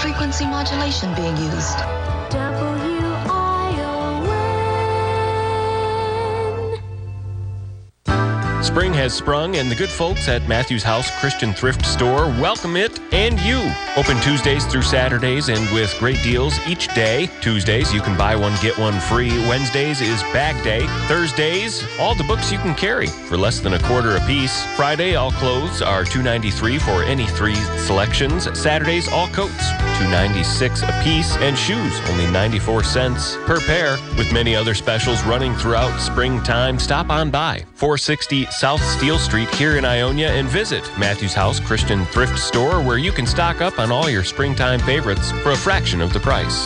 frequency modulation being used? Spring has sprung, and the good folks at Matthew's House Christian Thrift Store welcome it and you. Open Tuesdays through Saturdays and with great deals each day. Tuesdays, you can buy one, get one free. Wednesdays is bag day. Thursdays, all the books you can carry for less than $0.25 a piece. Friday, all clothes are $2.93 for any 3 selections. Saturdays, all coats, $2.96 a piece, and shoes, only 94 cents per pair. With many other specials running throughout springtime, stop on by 460 South Steel Street here in Ionia and visit Matthew's House Christian Thrift Store, where you can stock up on all your springtime favorites for a fraction of the price.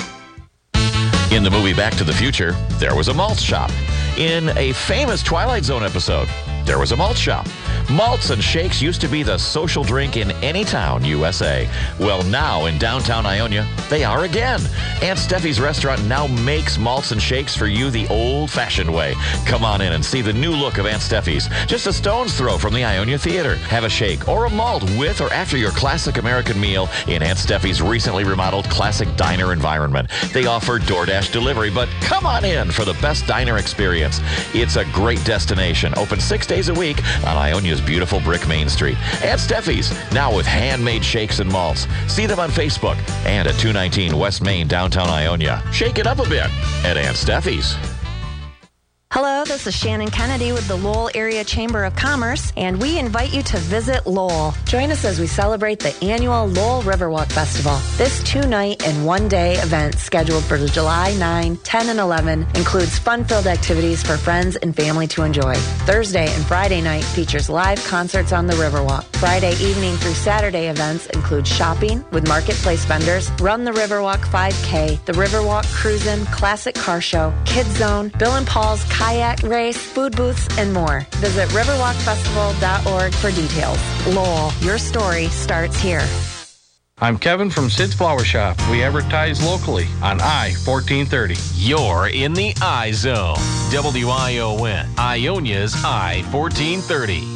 In the movie Back to the Future, there was a malt shop. In a famous Twilight Zone episode, there was a malt shop. Malts and shakes used to be the social drink in any town, USA. Well, now in downtown Ionia, they are again. Aunt Steffi's restaurant now makes malts and shakes for you the old-fashioned way. Come on in and see the new look of Aunt Steffi's. Just a stone's throw from the Ionia Theater. Have a shake or a malt with or after your classic American meal in Aunt Steffi's recently remodeled classic diner environment. They offer DoorDash delivery, but come on in for the best diner experience. It's a great destination. Open 6 days a week on Ionia's beautiful brick Main Street. Aunt Steffi's, now with handmade shakes and malts. See them on Facebook and at 219 West Main, downtown Ionia. Shake it up a bit at Aunt Steffi's. Hello, this is Shannon Kennedy with the Lowell Area Chamber of Commerce, and we invite you to visit Lowell. Join us as we celebrate the annual Lowell Riverwalk Festival. This 2-night and 1-day event scheduled for July 9, 10, and 11 includes fun-filled activities for friends and family to enjoy. Thursday and Friday night features live concerts on the Riverwalk. Friday evening through Saturday events include shopping with marketplace vendors, Run the Riverwalk 5K, the Riverwalk Cruisin', Classic Car Show, Kids Zone, Bill and Paul's Kayak Race, food booths, and more. Visit riverwalkfestival.org for details. Lowell, your story starts here. I'm Kevin from Sid's Flower Shop. We advertise locally on I-1430. You're in the I Zone. WION, Ionia's I-1430.